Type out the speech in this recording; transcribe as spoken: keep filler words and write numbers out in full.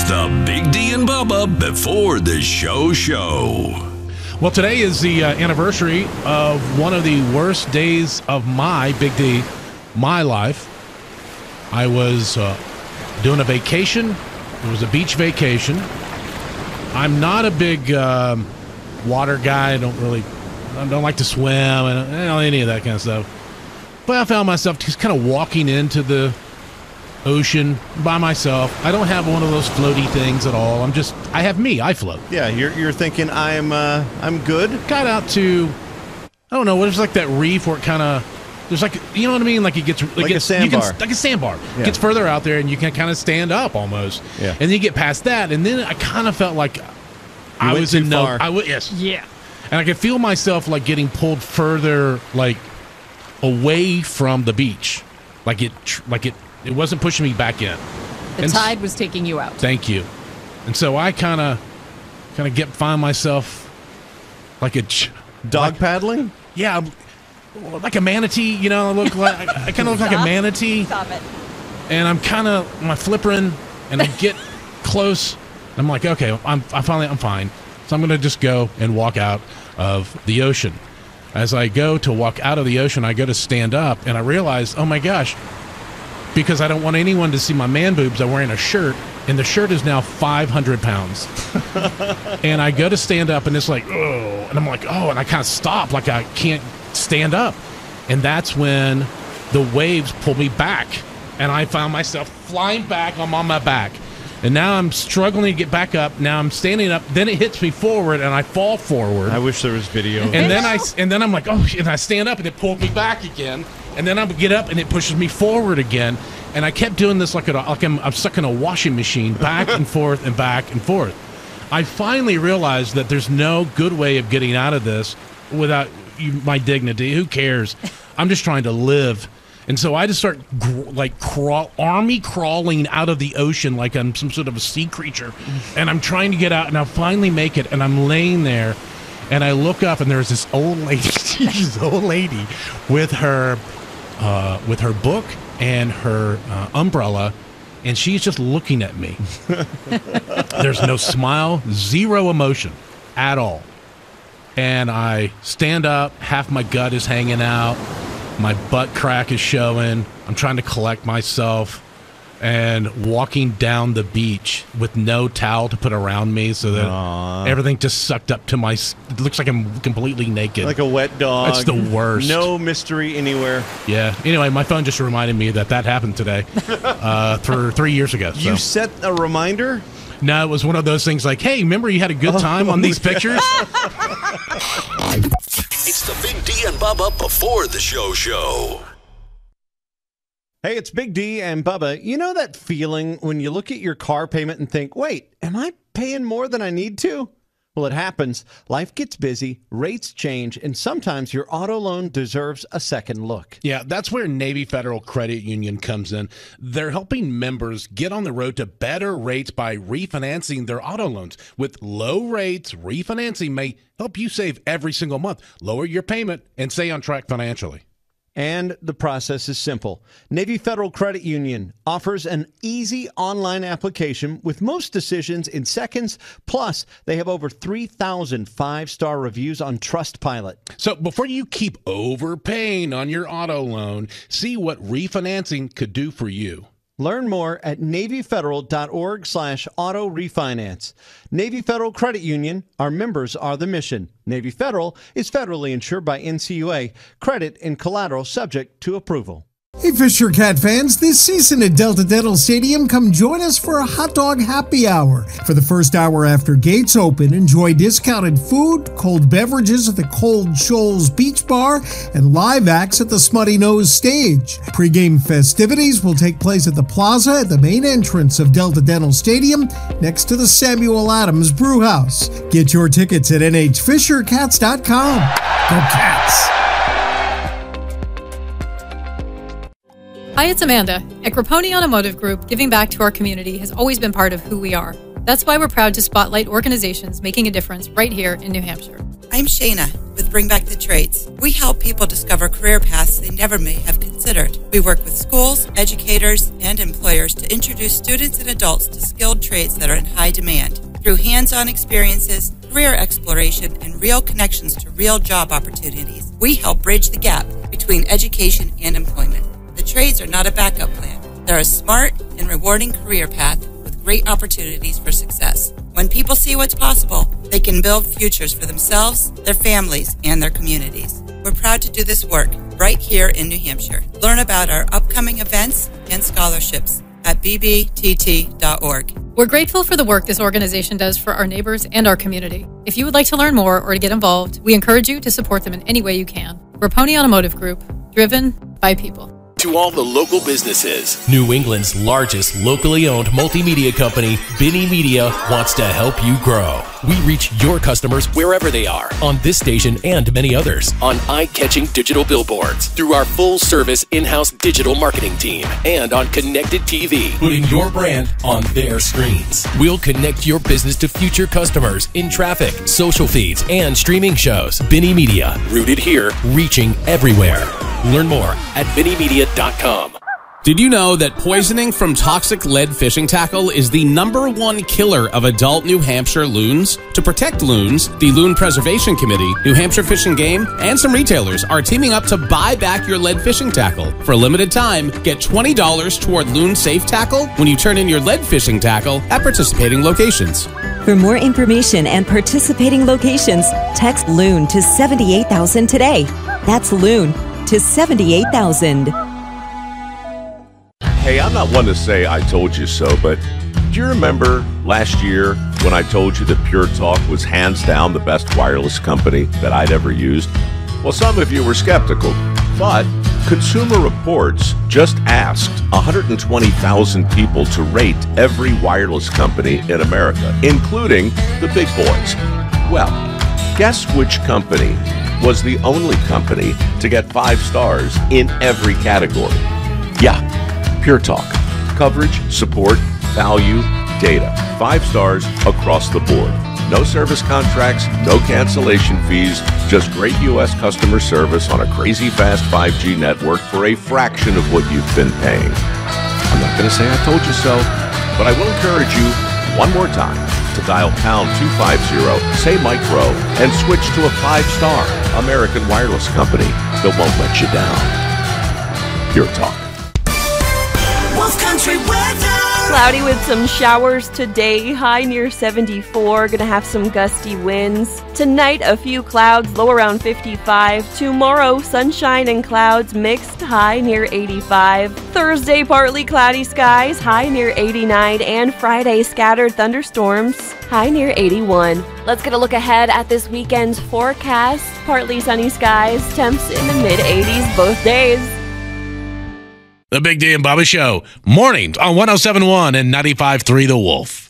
the Big D and Bubba Before the Show show. Well, today is the uh, anniversary of one of the worst days of my, Big D, my life. I was uh, doing a vacation. It was a beach vacation. I'm not a big um, water guy. I don't really, I don't like to swim and you know, any of that kind of stuff. But I found myself just kind of walking into the ocean by myself. I don't have one of those floaty things at all. I'm just, I have me. I float. Yeah, you're you're thinking I'm uh, I'm good. Got out to, I don't know, there's like that reef where it kind of, there's like, you know what I mean? Like it gets, it like gets, a sandbar. You can, like a sandbar. Yeah. It gets further out there and you can kind of stand up almost. Yeah. And then you get past that and then I kind of felt like I went was too in no, far. I w- yes. Yeah. And I could feel myself like getting pulled further, like away from the beach. Like it, like it, it wasn't pushing me back in. The and tide was taking you out. Thank you. And so I kind of, kind of get find myself like a ch- Dog like, paddling? Yeah, like a manatee. You know, I look like I kind of look like a manatee. Stop it. And I'm kind of my flippering, and I get close. And I'm like, okay, I'm I finally I'm fine. So I'm gonna just go and walk out of the ocean. As I go to walk out of the ocean, I go to stand up, and I realize, oh my gosh. Because I don't want anyone to see my man boobs, I'm wearing a shirt, and the shirt is now five hundred pounds. And I go to stand up, and it's like, oh, and I'm like, oh, and I kind of stop, like I can't stand up. And that's when the waves pull me back, and I found myself flying back. I'm on my back. And now I'm struggling to get back up. Now I'm standing up. Then it hits me forward, and I fall forward. I wish there was video. And then I and then I'm like, oh, and I stand up, and it pulled me back again. And then I get up, and it pushes me forward again. And I kept doing this like, a, like I'm, I'm stuck in a washing machine, back and forth and back and forth. I finally realized that there's no good way of getting out of this without you, my dignity. Who cares? I'm just trying to live. And so I just start gr- like crawl, army crawling out of the ocean like I'm some sort of a sea creature. And I'm trying to get out, and I finally make it, and I'm laying there, and I look up, and there's this old lady, this old lady with her, uh, with her book and her uh, umbrella, and she's just looking at me. There's no smile, zero emotion at all. And I stand up, half my gut is hanging out. My butt crack is showing. I'm trying to collect myself and walking down the beach with no towel to put around me so that Aww. everything just sucked up to my... It looks like I'm completely naked. Like a wet dog. That's the worst. No mystery anywhere. Yeah. Anyway, my phone just reminded me that that happened today uh, for three years ago. So. You set a reminder? No, it was one of those things like, hey, remember you had a good time on these pictures? It's the Big D and Bubba Before the Show show. Hey, it's Big D and Bubba. You know that feeling when you look at your car payment and think, wait, am I paying more than I need to? Well, it happens. Life gets busy, rates change, and sometimes your auto loan deserves a second look. Yeah, that's where Navy Federal Credit Union comes in. They're helping members get on the road to better rates by refinancing their auto loans. With low rates, refinancing may help you save every single month, lower your payment, and stay on track financially. And the process is simple. Navy Federal Credit Union offers an easy online application with most decisions in seconds. Plus, they have over three thousand five-star reviews on Trustpilot. So before you keep overpaying on your auto loan, see what refinancing could do for you. Learn more at NavyFederal.org slash auto refinance. Navy Federal Credit Union, our members are the mission. Navy Federal is federally insured by N C U A. Credit and collateral subject to approval. Hey Fisher Cat fans, this season at Delta Dental Stadium, come join us for a hot dog happy hour. For the first hour after gates open, enjoy discounted food, cold beverages at the Cold Shoals Beach Bar, and live acts at the Smutty Nose Stage. Pre-game festivities will take place at the Plaza at the main entrance of Delta Dental Stadium, next to the Samuel Adams Brewhouse. Get your tickets at N H Fisher Cats dot com. Go Cats! Hi, it's Amanda. At Grapponi Automotive Group, giving back to our community has always been part of who we are. That's why we're proud to spotlight organizations making a difference right here in New I'm Shayna with Bring Back the Trades. We help people discover career paths they never may have considered. considered. We work with schools, educators, and employers to introduce students and adults to skilled trades that are in high demand. Through hands-on experiences, career exploration, and real connections to real job opportunities, we help bridge the gap between education and employment. The trades are not a backup plan. They're a smart and rewarding career path with great opportunities for success. When people see what's possible, they can build futures for themselves, their families, and their communities. We're proud to do this work right here in New Hampshire. Learn about our upcoming events and scholarships at b b t t dot org. We're grateful for the work this organization does for our neighbors and our community. If you would like to learn more or to get involved, we encourage you to support them in any way you can. Grapponi Automotive Group, driven by people. To all the local businesses, New England's largest locally owned multimedia company, Binny Media, wants to help you grow. We reach your customers wherever they are, on this station and many others, on eye-catching digital billboards, through our full-service in-house digital marketing team, and on connected T V, putting your brand on their screens. We'll connect your business to future customers in traffic, social feeds, and streaming shows. Binny Media, rooted here, reaching everywhere. Learn more at binny media dot com. Did you know that poisoning from toxic lead fishing tackle is the number one killer of adult New Hampshire loons? To protect loons, the Loon Preservation Committee, New Hampshire Fish and Game, and some retailers are teaming up to buy back your lead fishing tackle. For a limited time, get twenty dollars toward Loon Safe Tackle when you turn in your lead fishing tackle at participating locations. For more information and participating locations, text LOON to seventy-eight thousand today. That's LOON to seventy-eight thousand. Hey, I'm not one to say I told you so, but do you remember last year when I told you that Pure Talk was hands down the best wireless company that I'd ever used? Well, some of you were skeptical, but Consumer Reports just asked one hundred twenty thousand people to rate every wireless company in America, including the big boys. Well, guess which company was the only company to get five stars in every category? Yeah, Pure Talk. Coverage, support, value, data. Five stars across the board. No service contracts, no cancellation fees, just great U S customer service on a crazy fast five G network for a fraction of what you've been paying. I'm not going to say I told you so, but I will encourage you one more time to dial pound two fifty, say Mike Rowe, and switch to a five-star American wireless company that won't let you down. Pure Talk. Wolf Country weather. Cloudy with some showers today, high near seventy-four, gonna have some gusty winds. Tonight, a few clouds, low around fifty-five. Tomorrow, sunshine and clouds mixed, high near eighty-five. Thursday, partly cloudy skies, high near eighty-nine. And Friday, scattered thunderstorms, high near eighty-one. Let's get a look ahead at this weekend's forecast. Partly sunny skies, temps in the mid eighties both days. The Big D and Bubba Show, mornings on one oh seven point one and ninety-five point three The Wolf.